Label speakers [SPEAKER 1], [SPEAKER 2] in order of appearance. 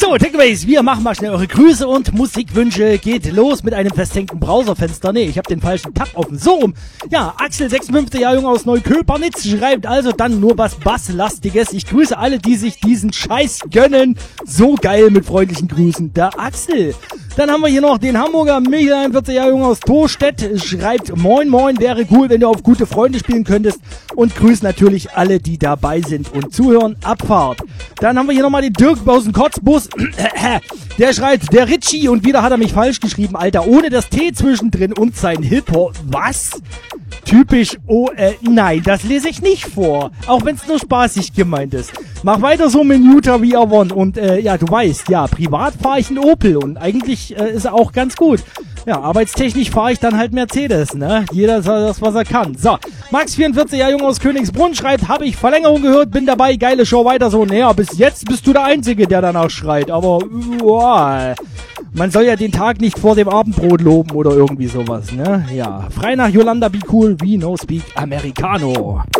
[SPEAKER 1] So, Takeaways, wir machen mal schnell eure Grüße und Musikwünsche. Geht los mit einem festhängenden Browserfenster. Nee, ich habe den falschen Tab offen. So rum. Ja, Axel, 56 Jahre jung aus Neuköpernitz, schreibt also dann nur was Basslastiges. Ich grüße alle, die sich diesen Scheiß gönnen. So geil, mit freundlichen Grüßen. Der Axel. Dann haben wir hier noch den Hamburger Michael, 41 Jahre jung aus Torstedt, schreibt: Moin Moin, wäre cool, wenn du auf gute Freunde spielen könntest, und grüßt natürlich alle, die dabei sind und zuhören. Abfahrt. Dann haben wir hier nochmal den Dirk aus dem Kotzbus, der schreibt: der Ritchie, und wieder hat er mich falsch geschrieben, Alter, ohne das T zwischendrin und sein Hip-Hop. Was? Typisch, nein, das lese ich nicht vor, auch wenn es nur spaßig gemeint ist. Mach weiter so mit Utah wie Avon und ja, du weißt, ja, privat fahre ich einen Opel und eigentlich ist er auch ganz gut. Ja, arbeitstechnisch fahre ich dann halt Mercedes, ne? Jeder soll das, was er kann. So, Max, 44 Jahre jung aus Königsbrunn, schreibt: habe ich Verlängerung gehört, bin dabei, geile Show, weiter so. Naja, bis jetzt bist du der Einzige, der danach schreit, aber man soll ja den Tag nicht vor dem Abendbrot loben oder irgendwie sowas, ne? Ja, frei nach Yolanda, be cool, we no speak Americano.